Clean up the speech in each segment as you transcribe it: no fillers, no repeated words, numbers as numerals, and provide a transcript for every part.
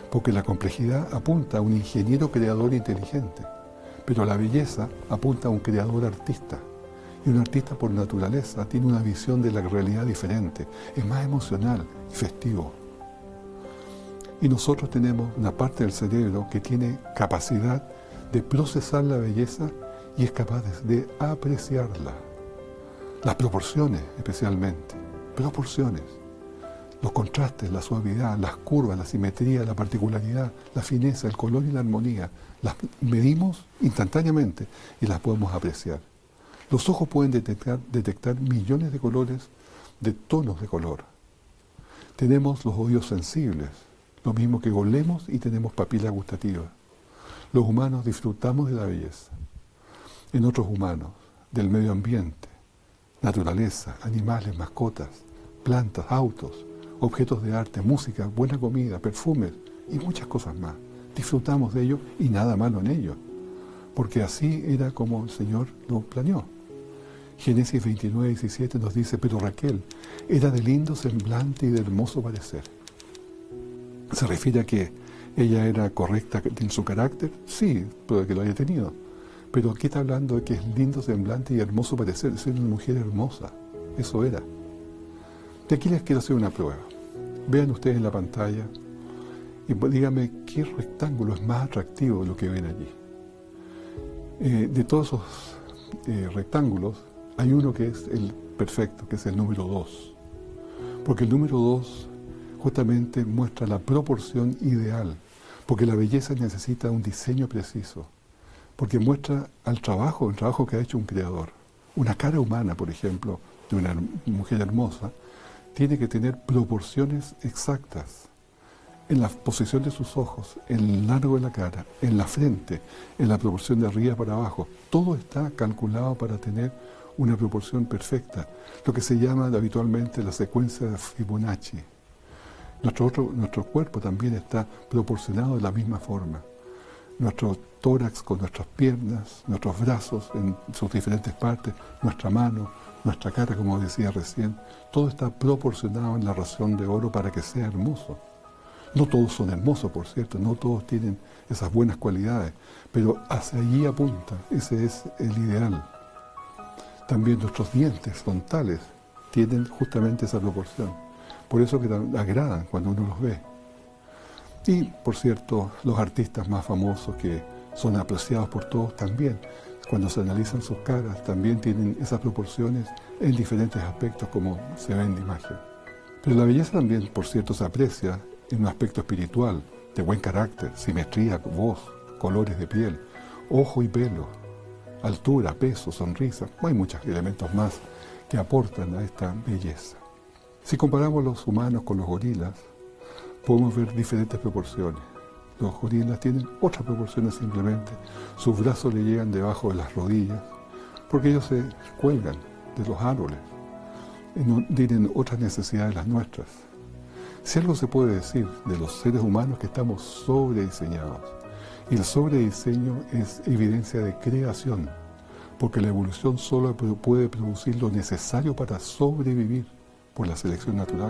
porque la complejidad apunta a un ingeniero creador inteligente, pero la belleza apunta a un creador artista. Y un artista por naturaleza tiene una visión de la realidad diferente, es más emocional y festivo. Y nosotros tenemos una parte del cerebro que tiene capacidad de procesar la belleza y es capaz de apreciarla. Las proporciones especialmente, proporciones. Los contrastes, la suavidad, las curvas, la simetría, la particularidad, la fineza, el color y la armonía, las medimos instantáneamente y las podemos apreciar. Los ojos pueden detectar millones de colores, de tonos de color. Tenemos los oídos sensibles, lo mismo que olemos y tenemos papilas gustativas. Los humanos disfrutamos de la belleza. En otros humanos, del medio ambiente, naturaleza, animales, mascotas, plantas, autos, objetos de arte, música, buena comida, perfumes y muchas cosas más. Disfrutamos de ello y nada malo en ello, porque así era como el Señor lo planeó. Génesis 29:17 nos dice, pero Raquel era de lindo semblante y de hermoso parecer. ¿Se refiere a que ella era correcta en su carácter? Sí, puede que lo haya tenido. Pero aquí está hablando de que es lindo semblante y hermoso parecer, es una mujer hermosa. Eso era. De aquí les quiero hacer una prueba. Vean ustedes en la pantalla y díganme qué rectángulo es más atractivo de lo que ven allí. De todos esos rectángulos, hay uno que es el perfecto, que es el número 2. Porque el número 2 justamente muestra la proporción ideal. Porque la belleza necesita un diseño preciso. Porque muestra el trabajo que ha hecho un creador. Una cara humana, por ejemplo, de una mujer hermosa, tiene que tener proporciones exactas en la posición de sus ojos, en el largo de la cara, en la frente, en la proporción de arriba para abajo. Todo está calculado para tener una proporción perfecta, lo que se llama habitualmente la secuencia de Fibonacci. Nuestro cuerpo también está proporcionado de la misma forma. Nuestro tórax con nuestras piernas, nuestros brazos en sus diferentes partes, nuestra mano, nuestra cara, como decía recién, todo está proporcionado en la ración de oro para que sea hermoso. No todos son hermosos, por cierto, no todos tienen esas buenas cualidades, pero hacia allí apunta, ese es el ideal. También nuestros dientes frontales tienen justamente esa proporción, por eso que agradan cuando uno los ve. Y, por cierto, los artistas más famosos que son apreciados por todos también, cuando se analizan sus caras, también tienen esas proporciones en diferentes aspectos como se ve en la imagen. Pero la belleza también, por cierto, se aprecia en un aspecto espiritual, de buen carácter, simetría, voz, colores de piel, ojo y pelo, altura, peso, sonrisa. Hay muchos elementos más que aportan a esta belleza. Si comparamos los humanos con los gorilas, podemos ver diferentes proporciones. Los gorilas tienen otras proporciones simplemente. Sus brazos le llegan debajo de las rodillas, porque ellos se cuelgan de los árboles. No tienen otras necesidades las nuestras. Si algo se puede decir de los seres humanos, que estamos sobrediseñados. Y el sobrediseño es evidencia de creación, porque la evolución solo puede producir lo necesario para sobrevivir por la selección natural.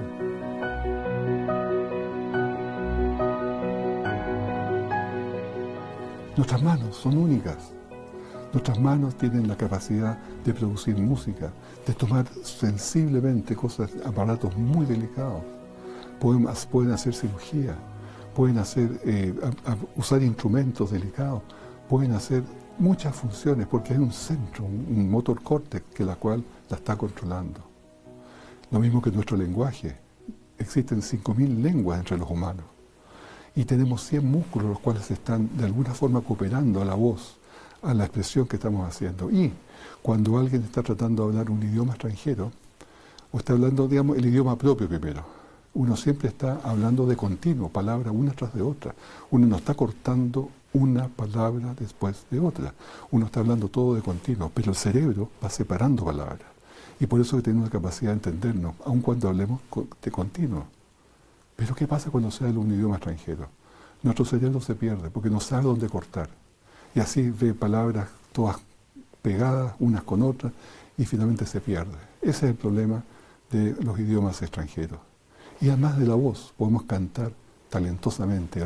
Nuestras manos son únicas. Nuestras manos tienen la capacidad de producir música, de tomar sensiblemente aparatos muy delicados. Pueden hacer cirugía, pueden usar instrumentos delicados, pueden hacer muchas funciones porque hay un centro, un motor córtex la cual la está controlando. Lo mismo que nuestro lenguaje. Existen 5.000 lenguas entre los humanos. Y tenemos 100 músculos los cuales están de alguna forma cooperando a la voz, a la expresión que estamos haciendo. Y cuando alguien está tratando de hablar un idioma extranjero, o está hablando, digamos, el idioma propio primero, uno siempre está hablando de continuo, palabra una tras de otra. Uno no está cortando una palabra después de otra. Uno está hablando todo de continuo, pero el cerebro va separando palabras. Y por eso que tenemos la capacidad de entendernos, aun cuando hablemos de continuo. Pero ¿qué pasa cuando se habla un idioma extranjero? Nuestro cerebro se pierde porque no sabe dónde cortar. Y así ve palabras todas pegadas unas con otras y finalmente se pierde. Ese es el problema de los idiomas extranjeros. Y además de la voz, podemos cantar talentosamente,